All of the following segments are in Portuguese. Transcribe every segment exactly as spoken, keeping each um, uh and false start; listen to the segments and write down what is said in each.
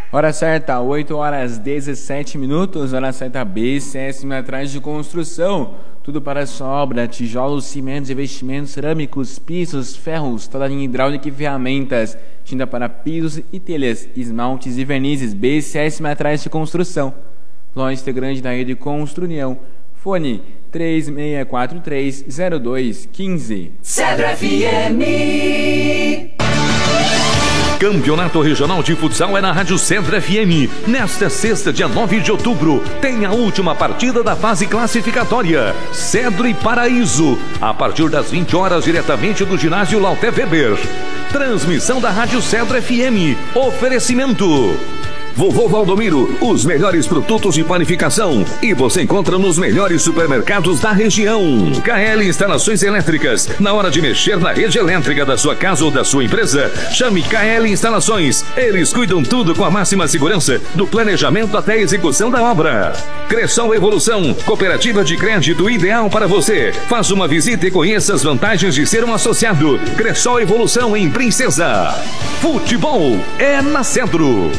Hora certa, oito horas e dezessete minutos, hora certa B C S Metragem de Construção. Tudo para a sua obra, tijolos, cimentos, revestimentos, cerâmicos, pisos, ferros, toda a linha hidráulica e ferramentas, tinta para pisos e telhas, esmaltes e vernizes. B C S Metragem de Construção. Loja integrante da rede Construnião. Fone três seis quatro três, zero dois um cinco. Cedro F M. Campeonato Regional de Futsal é na Rádio Cedro F M. Nesta sexta, dia nove de outubro, tem a última partida da fase classificatória. Cedro e Paraíso, a partir das vinte horas, diretamente do ginásio Lauté Weber. Transmissão da Rádio Cedro F M. Oferecimento Vovô Valdomiro, os melhores produtos de panificação, e você encontra nos melhores supermercados da região. K L Instalações Elétricas, na hora de mexer na rede elétrica da sua casa ou da sua empresa, chame K L Instalações. Eles cuidam tudo com a máxima segurança, do planejamento até a execução da obra. Cressol Evolução, cooperativa de crédito ideal para você. Faça uma visita e conheça as vantagens de ser um associado. Cressol Evolução em Princesa. Futebol é na Cedro.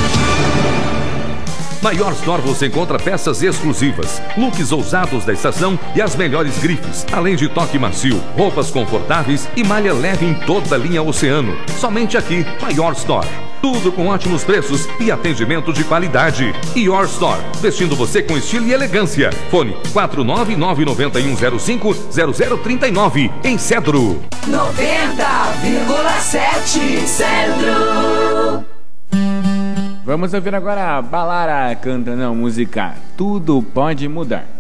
Na Your Store você encontra peças exclusivas, looks ousados da estação e as melhores grifes, além de toque macio, roupas confortáveis e malha leve em toda a linha Oceano. Somente aqui, na Your Store. Tudo com ótimos preços e atendimento de qualidade. Your Store, vestindo você com estilo e elegância. Fone quatro nove nove nove um zero cinco zero zero três nove, em Cedro. noventa vírgula sete Cedro. Vamos ouvir agora a Balara cantando a música Tudo Pode Mudar.